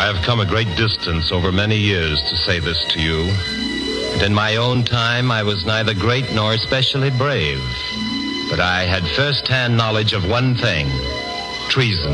I have come a great distance over many years to say this to you. And in my own time, I was neither great nor especially brave. But I had first-hand knowledge of one thing: treason.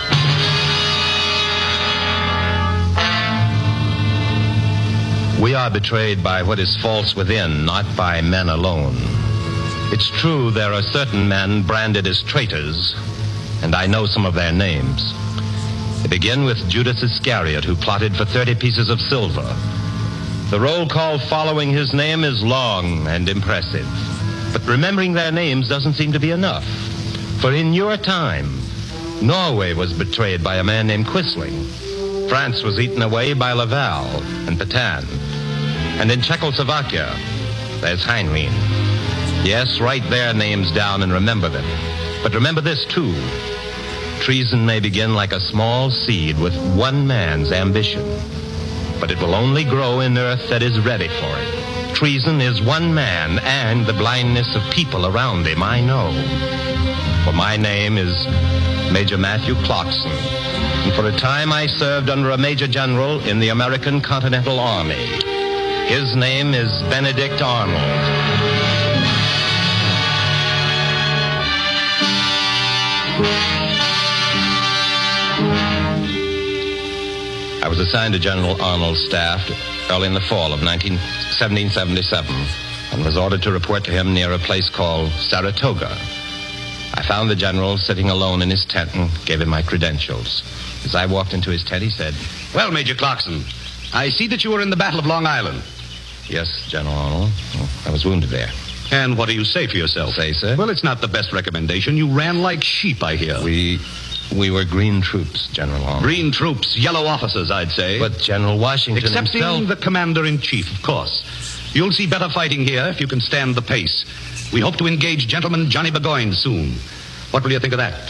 We are betrayed by what is false within, not by men alone. It's true there are certain men branded as traitors, and I know some of their names. They begin with Judas Iscariot, who plotted for 30 pieces of silver. The roll call following his name is long and impressive. But remembering their names doesn't seem to be enough. For in your time, Norway was betrayed by a man named Quisling. France was eaten away by Laval and Petain. And in Czechoslovakia, there's Heinlein. Yes, write their names down and remember them. But remember this, too. Treason may begin like a small seed with one man's ambition. But it will only grow in earth that is ready for it. Treason is one man and the blindness of people around him, I know. For my name is Major Matthew Clarkson. And for a time I served under a major general in the American Continental Army. His name is Benedict Arnold. I was assigned to General Arnold's staff early in the fall of 1777 and was ordered to report to him near a place called Saratoga. I found the general sitting alone in his tent and gave him my credentials. As I walked into his tent, he said, "Well, Major Clarkson, I see that you were in the Battle of Long Island." "Yes, General Arnold. I was wounded there." "And what do you say for yourself?" "Say, sir?" "Well, it's not the best recommendation. You ran like sheep, I hear." We were green troops, General Arnold." "Green troops, yellow officers, I'd say." "But General Washington Excepting himself..." the commander-in-chief, of course. You'll see better fighting here if you can stand the pace. We hope to engage Gentleman Johnny Burgoyne soon. What will you think of that?"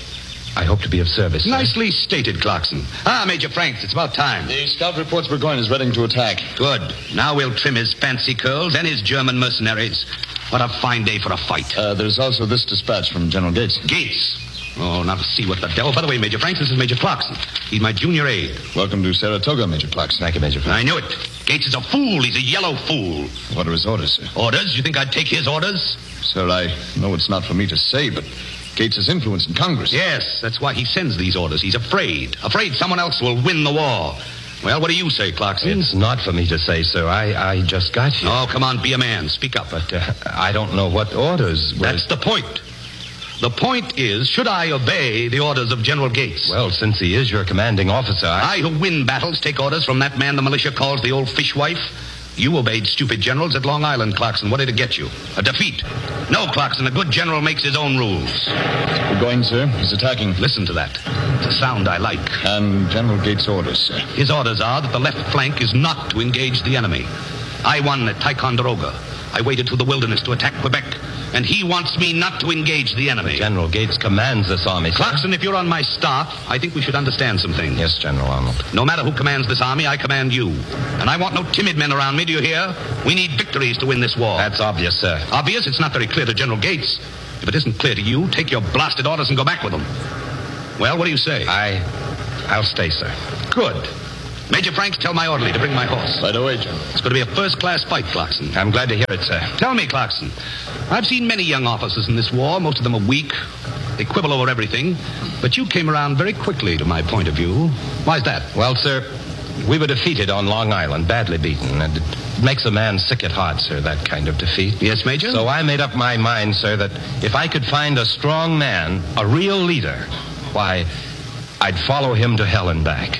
I hope to be of service, sir." "Nicely stated, Clarkson. Major Franks, it's about time." "The scout reports Burgoyne is ready to attack." "Good. Now we'll trim his fancy curls and his German mercenaries. What a fine day for a fight." There's also this dispatch from General Gates. "Gates? Oh, now to see what the devil..." "By the way, Major Franks, this is Major Clarkson. He's my junior aide." "Welcome to Saratoga, Major Clarkson." "Thank you, Major Franks." "I knew it. Gates is a fool. He's a yellow fool." "What are his orders, sir?" "Orders? You think I'd take his orders?" "Sir, I know it's not for me to say, but Gates has influence in Congress." "Yes, that's why he sends these orders. He's afraid. Afraid someone else will win the war. Well, what do you say, Clarkson?" "It's not for me to say, sir. I just got here." "Oh, come on, be a man. Speak up." "But I don't know what orders were..." "That's the point. The point is, should I obey the orders of General Gates?" "Well, since he is your commanding officer, I who win battles take orders from that man the militia calls the old fishwife. You obeyed stupid generals at Long Island, Clarkson. What did it get you? A defeat. No, Clarkson, a good general makes his own rules." "Burgoyne, sir, he's attacking." "Listen to that. It's a sound I like." "And General Gates' orders, sir?" "His orders are that the left flank is not to engage the enemy. I won at Ticonderoga. I waited through the wilderness to attack Quebec, and he wants me not to engage the enemy." "General Gates commands this army, sir." "Clarkson, if you're on my staff, I think we should understand some things." "Yes, General Arnold." "No matter who commands this army, I command you. And I want no timid men around me, do you hear? We need victories to win this war." "That's obvious, sir." "Obvious? It's not very clear to General Gates. If it isn't clear to you, take your blasted orders and go back with them." "Well, what do you say?" I'll stay, sir." "Good. Major Franks, tell my orderly to bring my horse." "Right away, General." "It's going to be a first-class fight, Clarkson." "I'm glad to hear it, sir." "Tell me, Clarkson, I've seen many young officers in this war. Most of them are weak. They quibble over everything. But you came around very quickly to my point of view. Why's that?" "Well, sir, we were defeated on Long Island, badly beaten, and it makes a man sick at heart, sir, that kind of defeat." "Yes, Major?" "So I made up my mind, sir, that if I could find a strong man, a real leader, why, I'd follow him to hell and back."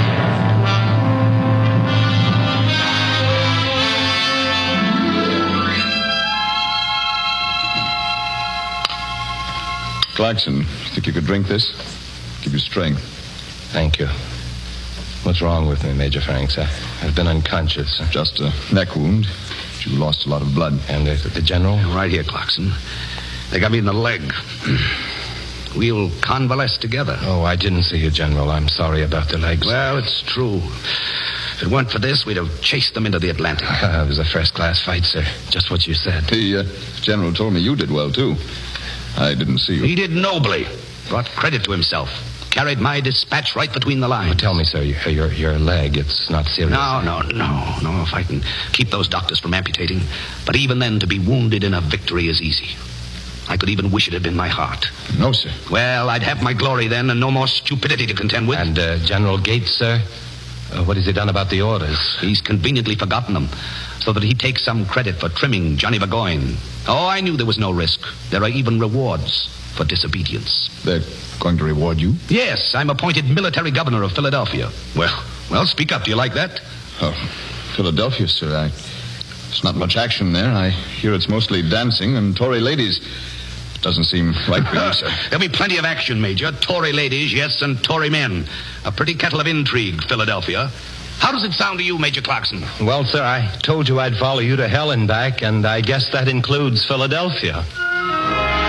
"Clarkson, think you could drink this? Give you strength." "Thank you. What's wrong with me, Major Franks? I've been unconscious." "Just a neck wound. But you lost a lot of blood." "And the general?" "Right here, Clarkson. They got me in the leg. We'll convalesce together." "Oh, I didn't see you, General. I'm sorry about the legs." "Well, it's true. If it weren't for this, we'd have chased them into the Atlantic." It was a first-class fight, sir. Just what you said. The general told me you did well, too. I didn't see you." "He did nobly. Brought credit to himself. Carried my dispatch right between the lines. But tell me, sir, your leg, it's not serious. No. If I can keep those doctors from amputating. But even then, to be wounded in a victory is easy. I could even wish it had been my heart. No, sir. Well, I'd have my glory then and no more stupidity to contend with. And General Gates, sir? What has he done about the orders? He's conveniently forgotten them, so that he takes some credit for trimming Johnny Burgoyne. Oh, I knew there was no risk. There are even rewards for disobedience. They're going to reward you? Yes, I'm appointed military governor of Philadelphia. Well, speak up. Do you like that? Oh, Philadelphia, sir. There's not much action there. I hear it's mostly dancing and Tory ladies. Doesn't seem right for you, sir. There'll be plenty of action, Major. Tory ladies, yes, and Tory men. A pretty kettle of intrigue, Philadelphia. How does it sound to you, Major Clarkson? Well, sir, I told you I'd follow you to hell and back, and I guess that includes Philadelphia.